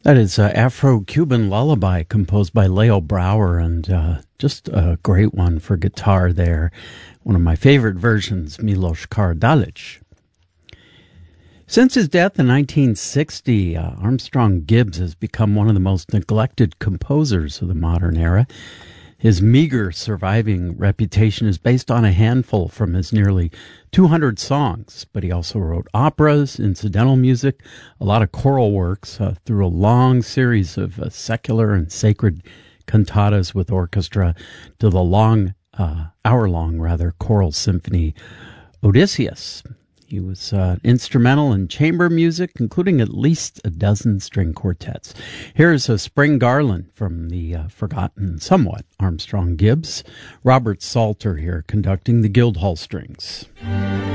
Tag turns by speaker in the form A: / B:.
A: That is Afro-Cuban Lullaby composed by Leo Brouwer, and just a great one for guitar there. One of my favorite versions, Milos Kardalic. Since his death in 1960, Armstrong Gibbs has become one of the most neglected composers of the modern era. His meager surviving reputation is based on a handful from his nearly 200 songs, but he also wrote operas, incidental music, a lot of choral works through a long series of secular and sacred cantatas with orchestra to the hour-long choral symphony Odysseus. He was instrumental in chamber music, including at least a dozen string quartets. Here's a Spring Garland from the forgotten somewhat Armstrong Gibbs. Robert Salter here conducting the Guildhall Strings.